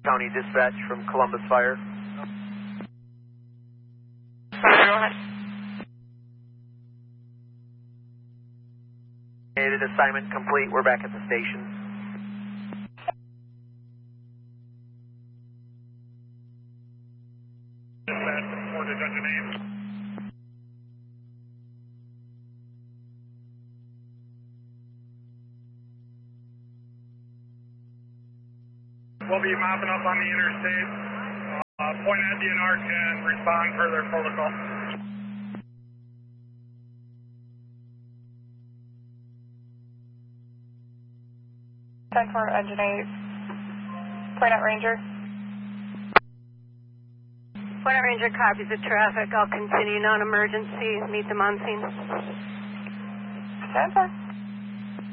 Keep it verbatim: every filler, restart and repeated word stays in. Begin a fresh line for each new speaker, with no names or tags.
County Dispatch from Columbus Fire. Aided assignment complete. We're back at the station.
Dispatch, reported Dungeon eight. We'll be mopping up on the interstate. Uh, point at D N R can respond per their protocol.
ten four, engine eight. Point at Ranger.
Point at Ranger copies the traffic. I'll continue non-emergency. Meet them on scene.
ten four.